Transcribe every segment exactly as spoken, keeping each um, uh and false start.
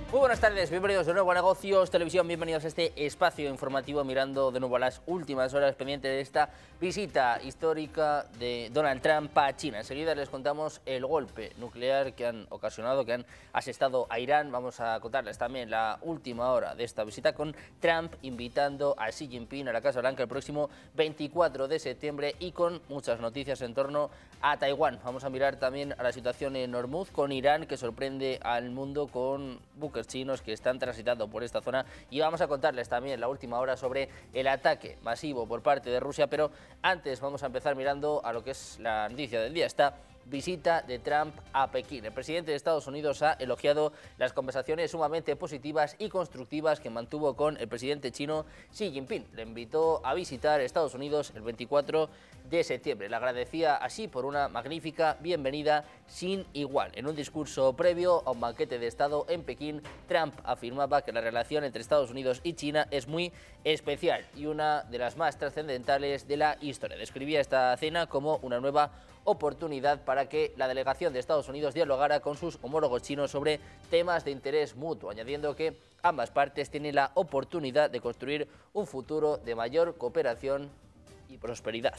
Muy buenas tardes, bienvenidos de nuevo a Negocios Televisión, bienvenidos a este espacio informativo mirando de nuevo a las últimas horas pendiente de esta visita histórica de Donald Trump a China. Enseguida les contamos el golpe nuclear que han ocasionado, que han asestado a Irán. Vamos a contarles también la última hora de esta visita con Trump invitando a Xi Jinping a la Casa Blanca el próximo veinticuatro de septiembre y con muchas noticias en torno a Taiwán. Vamos a mirar también a la situación en Hormuz con Irán, que sorprende al mundo con buques chinos que están transitando por esta zona, y vamos a contarles también la última hora sobre el ataque masivo por parte de Rusia. Pero antes vamos a empezar mirando a lo que es la noticia del día, esta visita de Trump a Pekín. El presidente de Estados Unidos ha elogiado las conversaciones sumamente positivas y constructivas que mantuvo con el presidente chino Xi Jinping. Le invitó a visitar Estados Unidos el veinticuatro de septiembre. Le agradecía así por una magnífica bienvenida sin igual. En un discurso previo a un banquete de Estado en Pekín, Trump afirmaba que la relación entre Estados Unidos y China es muy especial y una de las más trascendentales de la historia. Describía esta cena como una nueva oportunidad para que la delegación de Estados Unidos dialogara con sus homólogos chinos sobre temas de interés mutuo, añadiendo que ambas partes tienen la oportunidad de construir un futuro de mayor cooperación y prosperidad.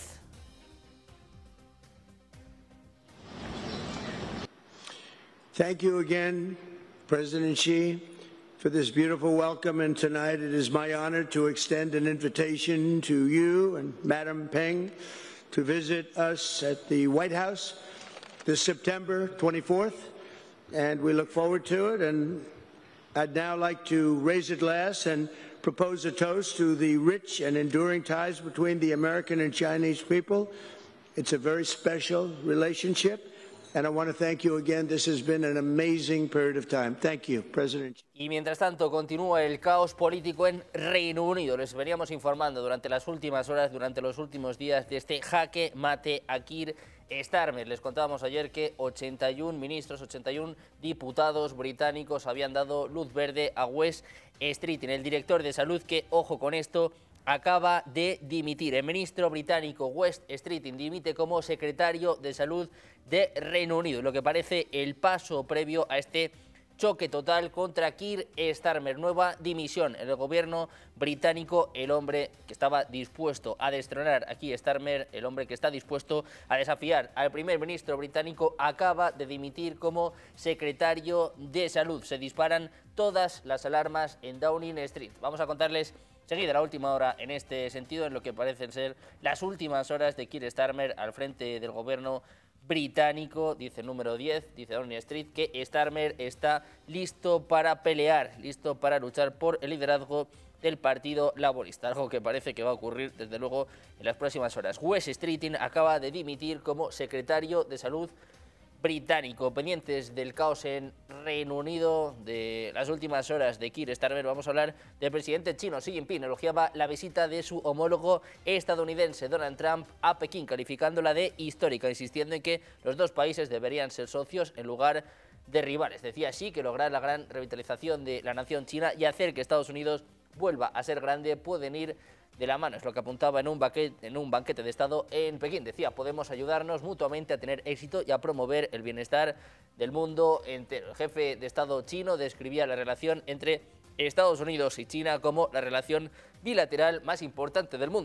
Thank you again, President Xi, for this beautiful welcome, and tonight it is my honor to extend an invitation to you and Madam Peng to visit us at the White House this September twenty-fourth, and we look forward to it. And I'd now like to raise a glass and propose a toast to the rich and enduring ties between the American and Chinese people. It's a very special relationship, and I want to thank you again. This has been an amazing period of time. Thank you, President. Y mientras tanto continúa el caos político en Reino Unido. Les veníamos informando durante las últimas horas, durante los últimos días, de este jaque mate a Keir Starmer. Les contábamos ayer que ochenta y un ministros, ochenta y un diputados británicos habían dado luz verde a Wes Streeting, el director de salud que, ojo con esto, acaba de dimitir. El ministro británico Wes Streeting dimite como secretario de salud de Reino Unido, lo que parece el paso previo a este choque total contra Keir Starmer. Nueva dimisión en el gobierno británico. El hombre que estaba dispuesto a destronar a Keir Starmer, el hombre que está dispuesto a desafiar al primer ministro británico, acaba de dimitir como secretario de salud. Se disparan todas las alarmas en Downing Street. Vamos a contarles seguida la última hora en este sentido, en lo que parecen ser las últimas horas de Keir Starmer al frente del gobierno británico. Dice el número diez, dice Downing Street, que Starmer está listo para pelear, listo para luchar por el liderazgo del Partido Laborista, algo que parece que va a ocurrir desde luego en las próximas horas. Wes Streeting acaba de dimitir como secretario de salud británico. Pendientes del caos en Reino Unido, de las últimas horas de Keir Starmer, vamos a hablar del presidente chino Xi Jinping. Elogiaba la visita de su homólogo estadounidense Donald Trump a Pekín, calificándola de histórica, insistiendo en que los dos países deberían ser socios en lugar de rivales. Decía así que lograr la gran revitalización de la nación china y hacer que Estados Unidos vuelva a ser grande pueden ir de la mano. Es lo que apuntaba en un, banquete, en un banquete de Estado en Pekín. Decía, podemos ayudarnos mutuamente a tener éxito y a promover el bienestar del mundo entero. El jefe de Estado chino describía la relación entre Estados Unidos y China como la relación bilateral más importante del mundo.